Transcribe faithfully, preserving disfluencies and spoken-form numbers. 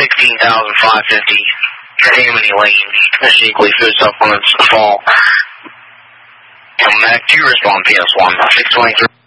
sixteen thousand five hundred fifty dollars. Tammany Lane, Machine Food Supplements, Fall. And Mac two respond P S one, six twenty-three.